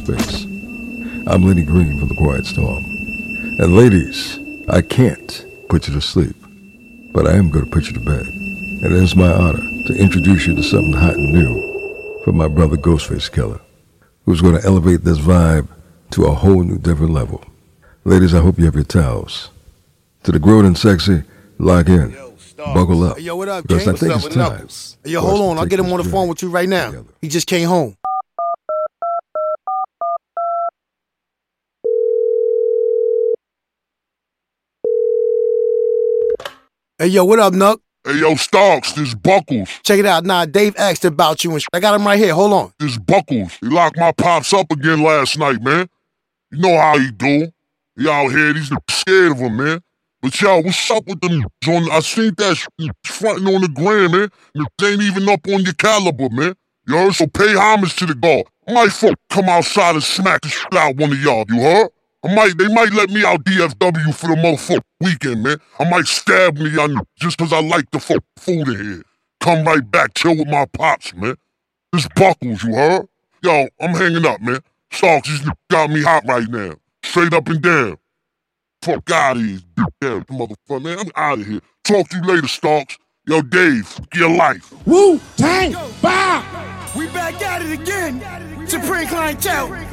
Space. I'm Lenny Green from The Quiet Storm. And ladies, I can't put you to sleep, but I am going to put you to bed. And it is my honor to introduce you to something hot and new from my brother Ghostface Killah, who's going to elevate this vibe to a whole new different level. Ladies, I hope you have your towels. To the grown and sexy, lock in. Buckle up. Hey, yo, what up, because gang? I think What's it's up with time. Knuckles? Hey, yo, hold on. I'll get him on the phone with you right now. Together. He just came home. Hey, yo, what up, Nuck? Hey, yo, Starks, this Buckles. Check it out. Nah, Dave asked about you and I got him right here. Hold on. This Buckles. He locked my pops up again last night, man. You know how he do. He out here, these niggas scared of him, man. But yo, what's up with them on? I seen that fronting on the gram, man. They ain't even up on your caliber, man. You heard? So pay homage to the guard. I might come outside and smack the shit out one of y'all, you heard? They might let me out DFW for the motherfucking weekend, man. I might stab me just cause I like the food in here. Come right back, chill with my pops, man. This Buckles, you heard? Yo, I'm hanging up, man. Starks, these niggas got me hot right now. Straight up and down. Fuck out of here, damn motherfucker, man. I'm out of here. Talk to you later, Starks. Yo, Dave, your life. Wu-Tang! Bow! We back at it again. Supreme Clientele.